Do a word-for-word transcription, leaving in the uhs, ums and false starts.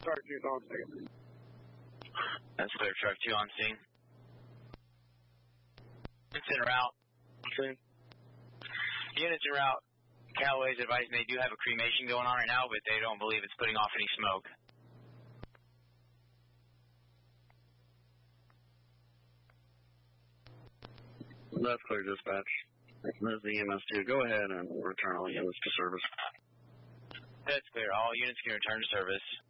Truck two's on scene. That's clear. Truck two on scene. Units en route. Okay. Units en route. Callaway's advising they do have a cremation going on right now, but they don't believe it's putting off any smoke. That's clear, dispatch. This is the E M S two. Go ahead and return all units to service. That's clear. All units can return to service.